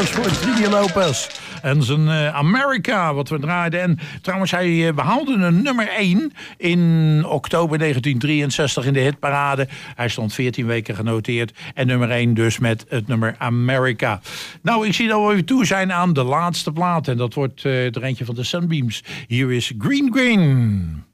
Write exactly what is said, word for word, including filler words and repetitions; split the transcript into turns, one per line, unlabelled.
applaus voor Trini Lopez en zijn uh, America, wat we draaiden. En trouwens, hij uh, behaalde een nummer één in oktober negentien drieënzestig in de hitparade. Hij stond veertien weken genoteerd. En nummer één dus met het nummer America. Nou, ik zie dat we weer toe zijn aan de laatste plaat. En dat wordt uh, er eentje van de Sunbeams. Hier is Green Green.